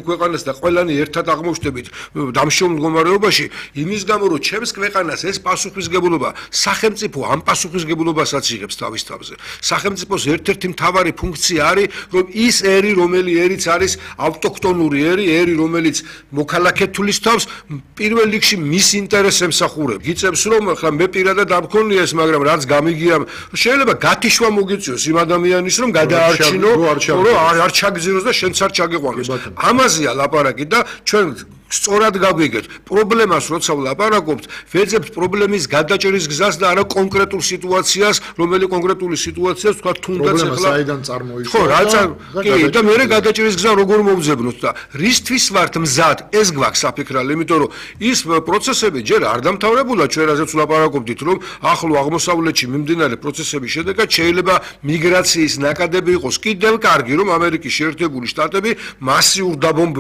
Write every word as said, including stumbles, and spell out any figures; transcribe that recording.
ქვეყანას და ყველანი ერთად აღმოჩნდებით დამშრომლ მდგომარეობაში, იმის გამო რომ ჩემს ქვეყანას ეს პასუხისმგებლობა სახელმწიფო ამ პასუხისმგებლობასაც იღებს თავის თავზე. სახელმწიფოს ერთ-ერთი მთავარი ფუნქცია არის, რომ ის ერი, რომელი ერიც არის ავტოქტონური ერი, ერი, რომელიც მოქალაქედ თulis თავს, პირველ რიგში მის ინტერესს ემსახურებს. გიწევს რომ ახლა მე პირადად არ მქონია ეს, მაგრამ რაც გამიგია, შეიძლება გათიშვა მოგიწვიოს იმ ადამიანის, რომ გადაარჩინო, რომ არ ჩაგზიროს და შენც არ ჩაგიყვანოს. ამაზეა ლაპარაკი და ჩვენ სწორად გაგვიგეთ. პრობლემას როცა ვლაპარაკობთ, ვეძებთ პრობლემის გადაჭრის გზას და არა კონკრეტულ სიტუაციას, რომელი კონკრეტული სიტუაციას თქვა თუნდაც ახლა პრობლემა საიდან წარმოიშვა. ხო, რაც კი და მე გადაჭრის გზა როგორ მოვძებნოთ და რისთვის ვართ მზად, ეს გვაქვს საფიქრალე, იმიტომ რომ ის პროცესები ჯერ არ დამთავრებულა, ჩვენ რაზეც ვლაპარაკობდით, რომ ახლო აღმოსავლეთში მიმდინარე პროცესების შედეგად შეიძლება მიგრაციის ნაკადები იყოს კიდევ კარგი, რომ ამერიკის შეერთებული შტატები მასიურ დაბომბ